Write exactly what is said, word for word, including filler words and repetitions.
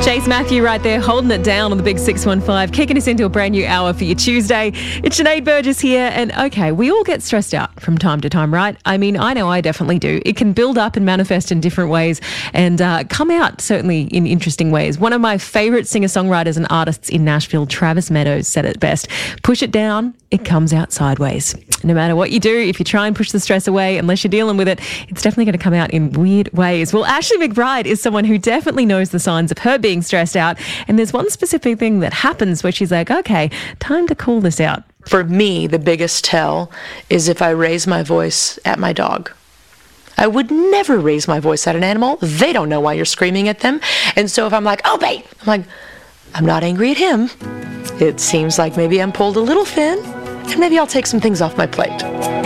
Chase Matthew right there, holding it down on the big six one five, kicking us into a brand new hour for your Tuesday. It's Sinead Burgess here, and okay, we all get stressed out from time to time, right? I mean, I know I definitely do. It can build up and manifest in different ways and uh, come out certainly in interesting ways. One of my favourite singer-songwriters and artists in Nashville, Travis Meadows, said it best. Push it down, it comes out sideways. No matter what you do, if you try and push the stress away, unless you're dealing with it, it's definitely going to come out in weird ways. Well, Ashley McBride is someone who definitely knows the signs of her being stressed out. And there's one specific thing that happens where she's like, okay, time to cool this out. For me, the biggest tell is if I raise my voice at my dog. I would never raise my voice at an animal. They don't know why you're screaming at them. And so if I'm like, oh, babe, I'm like, I'm not angry at him. It seems like maybe I'm pulled a little thin, and maybe I'll take some things off my plate.